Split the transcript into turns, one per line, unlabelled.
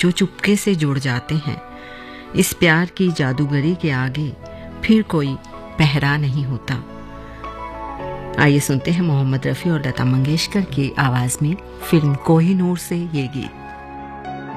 जो चुपके से जुड़ जाते हैं। इस प्यार की जादूगरी के आगे फिर कोई पहरा नहीं होता। आइए सुनते हैं मोहम्मद रफ़ी और लता मंगेशकर की आवाज़ में फिल्म कोहिनूर से ये गीत।